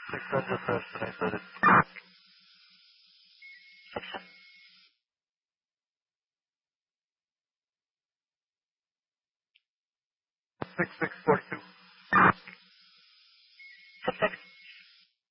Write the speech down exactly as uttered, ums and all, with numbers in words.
six hundred first, and I said it. six six forty two. Six six.